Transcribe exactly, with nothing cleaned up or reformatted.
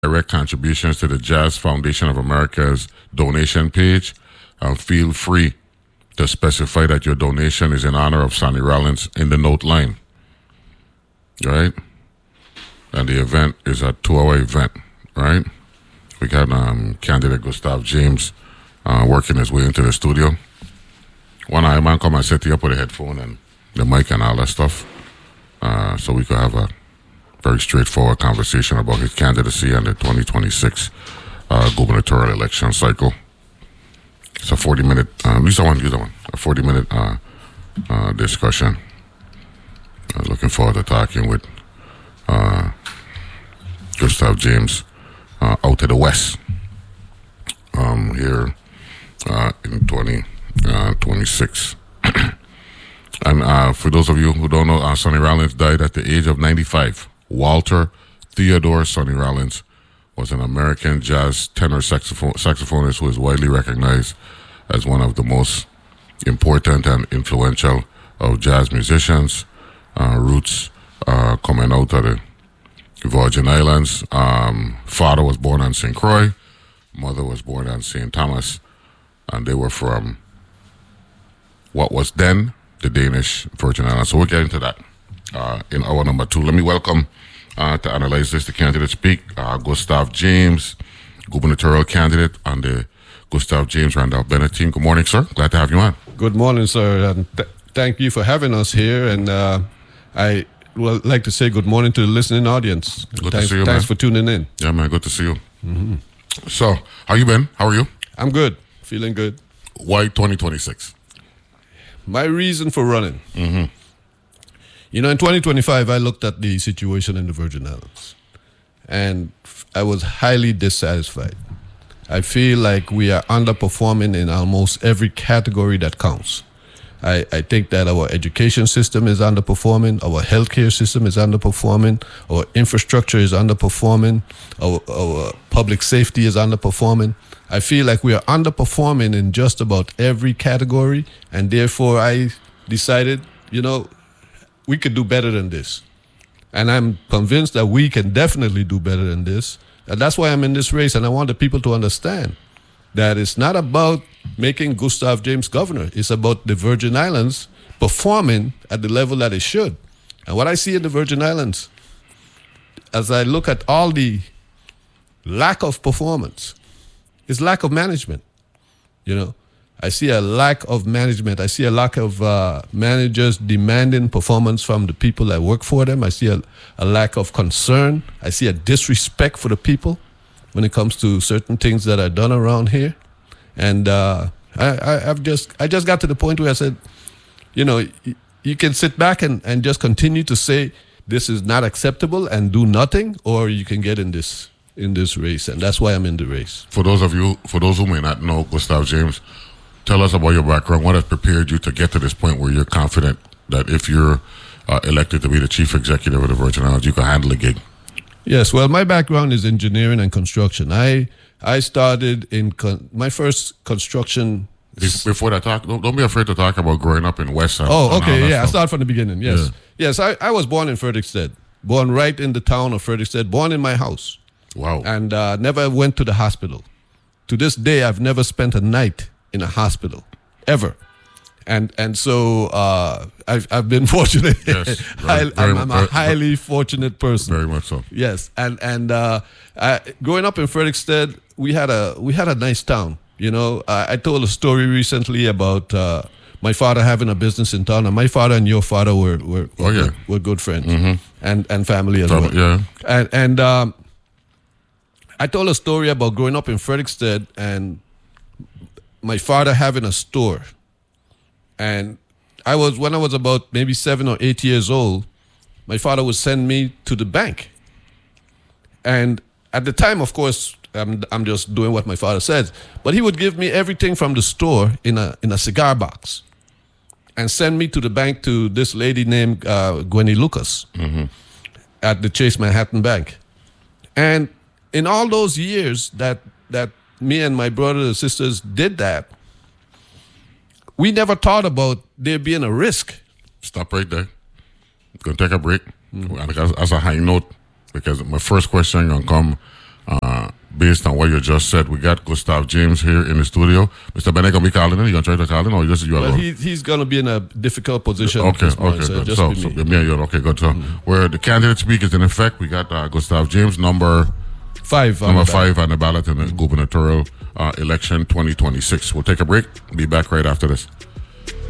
direct contributions to the Jazz Foundation of America's donation page, uh, feel free to specify that your donation is in honor of Sonny Rollins in the note line. Right? And the event is a two-hour event, right? We got um, candidate Gustav James uh, working his way into the studio. One eye man come and set you up with a headphone and the mic and all that stuff, uh, so we could have a very straightforward conversation about his candidacy and the twenty twenty-six uh, gubernatorial election cycle. It's a forty-minute, uh, use that one, use that one, a forty-minute uh, uh, discussion. Uh, looking forward to talking with uh, Gustav James uh, out to the west um, here uh, in twenty twenty-six. And uh, for those of you who don't know, uh, Sonny Rollins died at the age of ninety-five. Walter Theodore Sonny Rollins was an American jazz tenor saxophone, saxophonist who is widely recognized as one of the most important and influential of jazz musicians. Uh, roots uh, coming out of the Virgin Islands. Um, father was born on Saint Croix. Mother was born on Saint Thomas. And they were from what was then the Danish Virgin Islands. So we'll get into that uh, in hour number two. Let me welcome uh, to analyze this, the candidate speak, uh, Gustav James, gubernatorial candidate on the Gustav James Randolph Bennett team. Good morning, sir. Glad to have you on. Good morning, sir. And th- thank you for having us here. And uh, I would like to say good morning to the listening audience. Good thanks, to see you, Thanks man. for tuning in. Yeah, man. Good to see you. Mm-hmm. So, how you been? How are you? I'm good. Feeling good. Why twenty twenty-six? My reason for running. Mm-hmm. You know, in twenty twenty-five, I looked at the situation in the Virgin Islands, and I was highly dissatisfied. I feel like we are underperforming in almost every category that counts. I, I think that our education system is underperforming, our healthcare system is underperforming, our infrastructure is underperforming, our, our public safety is underperforming. I feel like we are underperforming in just about every category, and therefore I decided, you know, we could do better than this. And I'm convinced that we can definitely do better than this. And that's why I'm in this race, and I want the people to understand that it's not about making Gustav James governor. It's about the Virgin Islands performing at the level that it should. And what I see in the Virgin Islands, as I look at all the lack of performance, is lack of management. You know, I see a lack of management. I see a lack of uh, managers demanding performance from the people that work for them. I see a, a lack of concern. I see a disrespect for the people when it comes to certain things that are done around here. And uh, I, I, I've just I just got to the point where I said, you know, y- you can sit back and, and just continue to say this is not acceptable and do nothing, or you can get in this in this race. And that's why I'm in the race. For those of you, for those who may not know Gustav James, tell us about your background. What has prepared you to get to this point where you're confident that if you're uh, elected to be the chief executive of the Virgin Islands, you can handle the gig? Yes, well, my background is engineering and construction. I I started in con- my first construction. Before that, talk, don't, don't be afraid to talk about growing up in West. And, oh, and okay, yeah. Stuff. I start from the beginning. Yes, yeah. yes. I, I was born in Frederiksted, born right in the town of Frederiksted, born in my house. Wow. And uh, never went to the hospital. To this day, I've never spent a night in a hospital, ever. And and so uh, I've I've been fortunate. Yes, very, very, I'm, I'm very, a highly fortunate person. Very much so. Yes, and and uh, I, growing up in Frederiksted, we had a we had a nice town. You know, I, I told a story recently about uh, my father having a business in town, and my father and your father were were were, oh, yeah. good, were good friends, mm-hmm. and and family as Family, well. Yeah, and and um, I told a story about growing up in Frederiksted and my father having a store. And I was, when I was about maybe seven or eight years old, my father would send me to the bank. And at the time, of course, I'm, I'm just doing what my father says, but he would give me everything from the store in a in a cigar box and send me to the bank to this lady named uh, Gwenny Lucas mm-hmm. at the Chase Manhattan Bank. And in all those years that that me and my brothers and sisters did that, we never thought about there being a risk. Stop right there. Going to take a break. Mm-hmm. And as, as a high note, because my first question going to come based on what you just said. We got Gustav James here in the studio. Mister Bennett gonna be calling in. You gonna try to call in, or just you Well, alone? he, he's going to be in a difficult position. Okay, this morning, okay, so good. just So, be so me. me and you, okay, good. So, mm-hmm. where the candidate speak is in effect, we got uh, Gustav James, number five, number five on the ballot in the gubernatorial uh, election twenty twenty-six. We'll take a break. Be back right after this.